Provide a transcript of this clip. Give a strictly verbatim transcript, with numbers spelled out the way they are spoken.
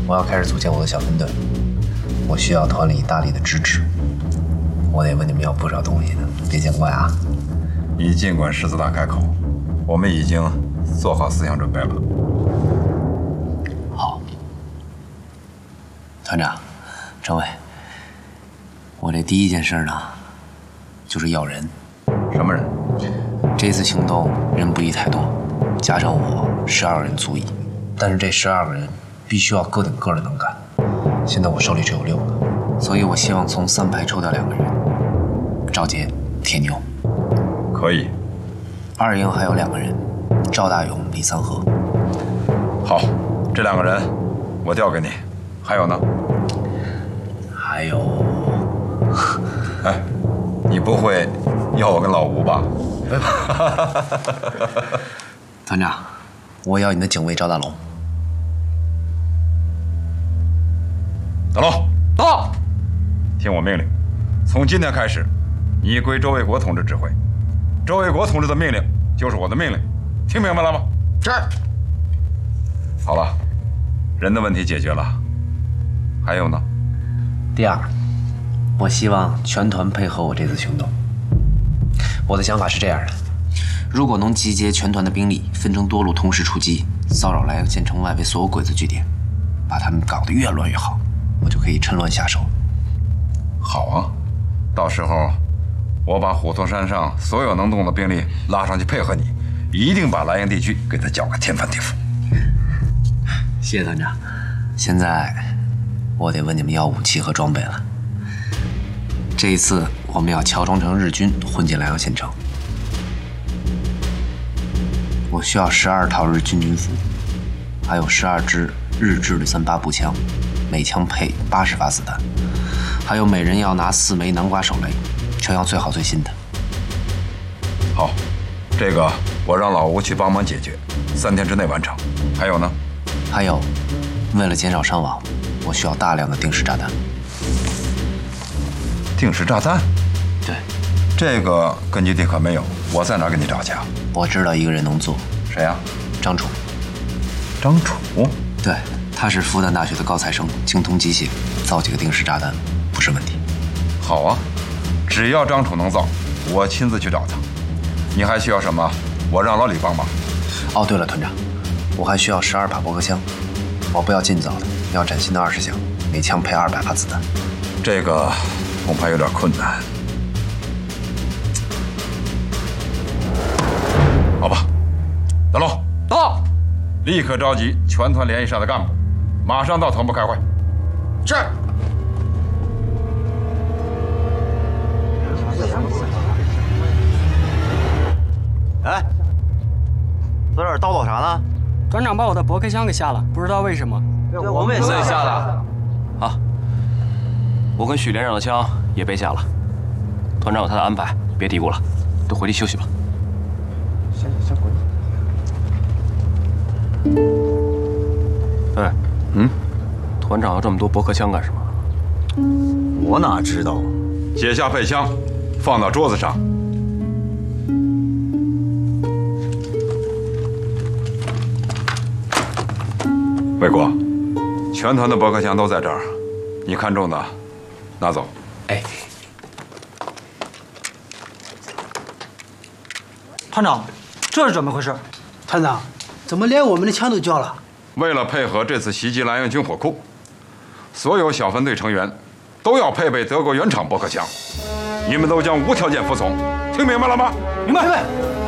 我要开始组建我的小分队，我需要团里大力的支持。我得问你们要不少东西呢，别见怪啊。 你尽管狮子大开口，我们已经做好思想准备了。 好，团长，政委，我这第一件事呢，就是要人。 什么人？ 这次行动人不宜太多，加上我十二个人足矣。但是这十二个人必须要个顶个的能干。现在我手里只有六个，所以我希望从三排抽调两个人。赵杰、铁牛。 可以。 二营还有两个人，赵大勇、李三河。 好，这两个人我调给你。还有呢？ 还有， 哎，你不会要我跟老吴吧？ 团长，我要你的警卫赵大龙。 大龙， 到！ 听我命令，从今天开始，你归周卫国同志指挥。周卫国同志的命令就是我的命令，听明白了吗？ 是。 好了，人的问题解决了，还有呢？ 第二，我希望全团配合我这次行动。我的想法是这样的：如果能集结全团的兵力，分成多路同时出击，骚扰莱阳县城外围所有鬼子据点，把他们搞得越乱越好，我就可以趁乱下手。 好啊，到时候我把虎头山上所有能动的兵力拉上去配合你，一定把莱阳地区给他搅个天翻地覆。 谢谢团长。现在我得问你们要武器和装备了。这一次我们要乔装成日军混进莱阳县城。我需要十二套日军军服，还有十二支日制的三八步枪，每枪配八十发子弹，还有每人要拿四枚南瓜手雷，全要最好最新的。 好，这个我让老吴去帮忙解决，三天之内完成。还有呢？ 还有，为了减少伤亡，我需要大量的定时炸弹。 定时炸弹？ 对， 这个根据地可没有，我在哪儿给你找去啊？ 我知道一个人能做。 谁呀？ 张楚。 张楚？ 对，他是复旦大学的高材生，精通机械，造几个定时炸弹不是问题。 好啊，只要张楚能造，我亲自去找他。你还需要什么？我让老李帮忙。 哦，对了，团长，我还需要十二把驳壳枪，我不要劲造的，要崭新的二十响，每枪配二百发子弹。 这个恐怕有点困难。好吧，大龙到！ 立刻召集全团联系上的干部，马上到团部开会。 是。 哎，在这儿叨叨啥呢？ 团长把我的驳壳枪给下了，不知道为什么。 对，我们也下下了。 啊，我跟许连长的枪也被下了。团长有他的安排，别嘀咕了，都回去休息吧。 先先滚。 哎，嗯，团长要这么多驳壳枪干什么？ 我哪知道？ 解下配枪，放到桌子上。卫国，全团的驳壳枪都在这儿，你看中的拿走。 哎， 团长，这是怎么回事？ 团长，怎么连我们的枪都交了？ 为了配合这次袭击莱阳军火库，所有小分队成员都要配备德国原厂驳壳枪，你们都将无条件服从，听明白了吗？ 明白。明白。